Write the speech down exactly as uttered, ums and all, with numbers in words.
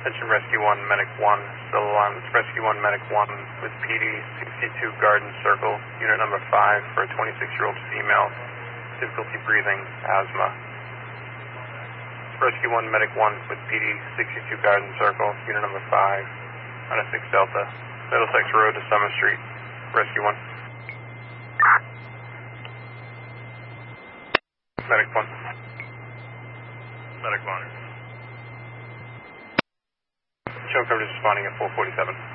Attention Rescue one, Medic one, still alarm. It's Rescue one, Medic one with P D sixty-two Garden Circle, unit number five for a twenty-six-year-old female, difficulty breathing, asthma. It's Rescue one, Medic one with P D sixty-two Garden Circle, unit number five, on a six Delta, Middlesex Road to Summer Street. Rescue one. Medic one. Medic one. Show coverage responding at four forty-seven.